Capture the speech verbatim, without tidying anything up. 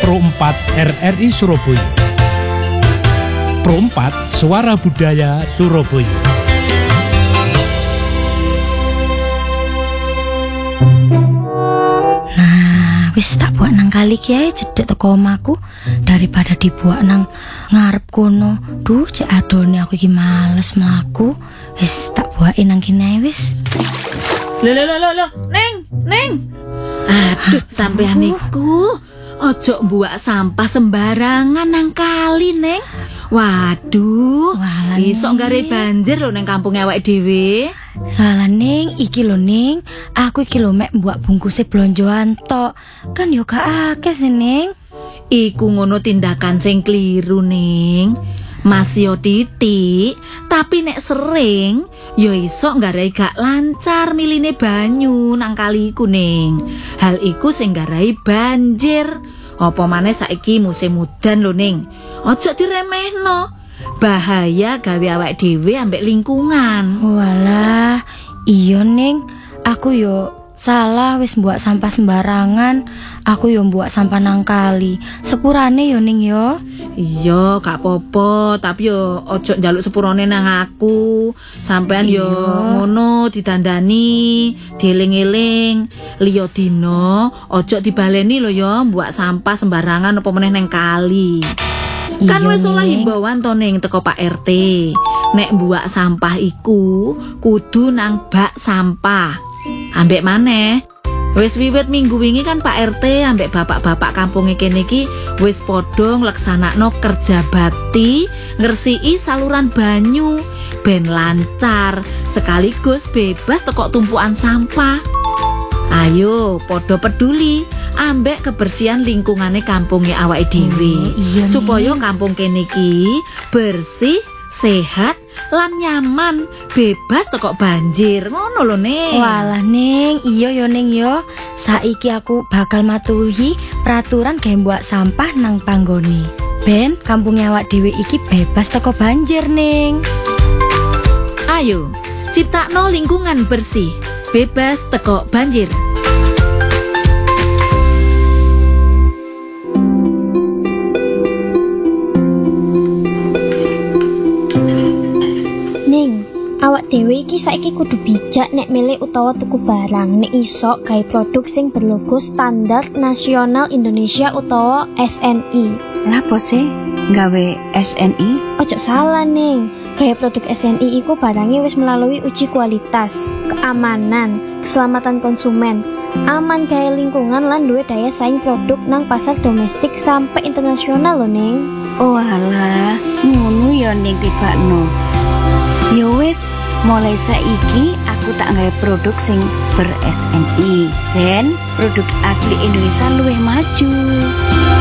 Pro empat R R I Surabaya. Pro empat Suara Budaya Surabaya. Nah, wis tak buat nang kali kiai cedek teko omaku daripada dibuat nang ngarep kono. Duh, cek adone aku iki males mlaku. Wis tak buatin nang kene wis. Lho lho lho lho, Neng, Neng. Aduh, sampean niku ojo buak sampah sembarangan nang kali, Neng. Waduh, Walah, iso Neng. nggare banjir lho nang kampung awake dhewe. Lah Ning, iki lho Ning, aku iki lho mek mbok bungkuse blonjoan tok. Kan yo gak akeh sih Ning. Iku ngono tindakan sing kliru, Ning. Mas yo titik, tapi nek sering yo iso nggarai gak lancar miline banyu nang kali iku, Ning. Hal iku sing nggarai banjir. Apa maneh saiki musim udan lho, Ning. Ojo diremehno. Bahaya gawe awake dhewe ambek lingkungan. Walah, iya Ning, aku yo salah wis mbuak sampah sembarangan. Aku yo mbuak sampah nang kali. Sepurane yo Ning yo. Iya, gak apa-apa, tapi yo ojo njaluk sepurane nang aku. Sampean yo Iya. ngono didandani, dieling-eling. Liya dina ojo dibaleni lho yo mbuak sampah sembarangan apa meneh nang kali. Kan Iya, wis oleh Ning. himbauan to Ning teko Pak R T. Nek mbuak sampah iku kudu nang bak sampah. Ambek maneh wis wiwit minggu wingi kan Pak R T ambek bapak-bapak kampunge kene iki wis padha ngleksanakno kerja bakti ngresiki saluran banyu ben lancar sekaligus bebas teko tumpukan sampah. Ayo padha peduli ambek kebersihan lingkungane kampunge awake dhewe Oh, iya, supaya Ning. kampung kene iki bersih, sehat lan nyaman, bebas teko banjir. Ngono lho, Ning. Walah Ning, iya yo Ning yo. Saiki aku bakal matuhi peraturan gawe mbuak sampah nang panggone. Ben kampungnya awak dhewe iki bebas teko banjir Ning. Ayo, ciptakno lingkungan bersih, bebas teko banjir. Ning, awak dhewe iki saiki kudu bijak nek milih utawa tuku barang. Nek iso gawe produk sing berlogo Standar Nasional Indonesia utawa S N I. Lapo sih gawe S N I? Ojo salah Ning, gawe produk S N I iku barangnya wis melalui uji kualitas, keamanan, keselamatan konsumen, aman gawe lingkungan lan duwe daya saing produk nang pasar domestik sampai internasional lho Ning. Oh alah, ngono ya ning tibakno. Ya wis, mulai saiki aku tak gawe produk sing ber S N I. Ben produk asli Indonesia luwih maju.